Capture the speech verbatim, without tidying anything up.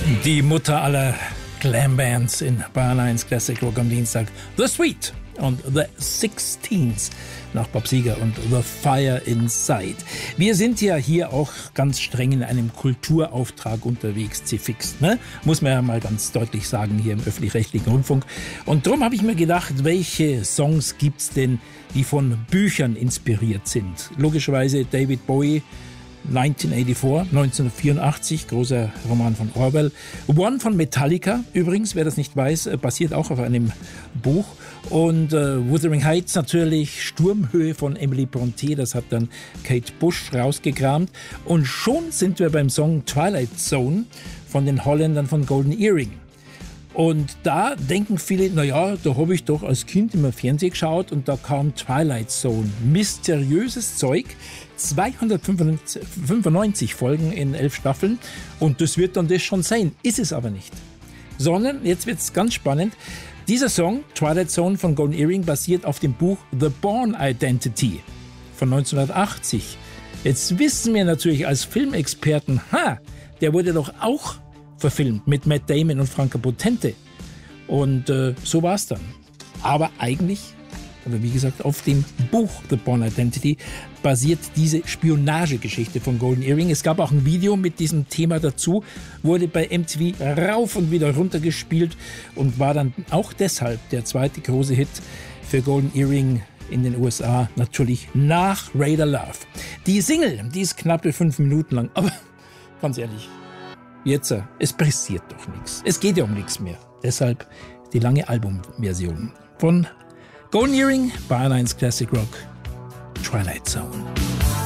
Die Mutter aller Glam-Bands in Bayern eins Classic Rock am Dienstag. The Sweet und The Sixteens nach Bob Seger und The Fire Inside. Wir sind ja hier auch ganz streng in einem Kulturauftrag unterwegs, C-Fix, ne? Muss man ja mal ganz deutlich sagen hier im öffentlich-rechtlichen Rundfunk. Und darum habe ich mir gedacht, welche Songs gibt's denn, die von Büchern inspiriert sind? Logischerweise David Bowie, neunzehnhundertvierundachtzig, neunzehnhundertvierundachtzig, großer Roman von Orwell. One von Metallica, übrigens, wer das nicht weiß, basiert auch auf einem Buch. Und äh, Wuthering Heights natürlich, Sturmhöhe von Emily Brontë, das hat dann Kate Bush rausgekramt. Und schon sind wir beim Song Twilight Zone von den Holländern von Golden Earring. Und da denken viele, naja, da habe ich doch als Kind immer Fernsehen geschaut und da kam Twilight Zone. Mysteriöses Zeug, zweihundertfünfundneunzig Folgen in elf Staffeln und das wird dann das schon sein. Ist es aber nicht. Sondern, jetzt wird es ganz spannend, dieser Song, Twilight Zone von Golden Earring, basiert auf dem Buch The Bourne Identity von neunzehnhundertachtzig. Jetzt wissen wir natürlich als Filmexperten, ha, der wurde doch auch verfilmt mit Matt Damon und Franka Potente. Und äh, so war es dann. Aber eigentlich, aber wie gesagt, auf dem Buch The Bourne Identity basiert diese Spionagegeschichte von Golden Earring. Es gab auch ein Video mit diesem Thema dazu, wurde bei M T V rauf und wieder runtergespielt und war dann auch deshalb der zweite große Hit für Golden Earring in den U S A, natürlich nach Radar Love. Die Single, die ist knappe fünf Minuten lang, aber ganz ehrlich, jetzt, es pressiert doch nichts. Es geht ja um nichts mehr. Deshalb die lange Albumversion von Golden Earring, Bayern eins Classic Rock, Twilight Zone.